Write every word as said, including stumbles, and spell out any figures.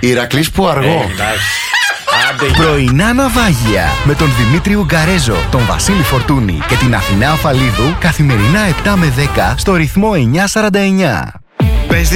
Ηρακλής που αργό. Πρωινά ναυάγια με τον Δημήτρη Ουγκαρέζο, τον Βασίλη Φορτούνη και την Αθηνά Αφαλίδου καθημερινά επτά με δέκα στο ρυθμό εννιά σαράντα εννιά.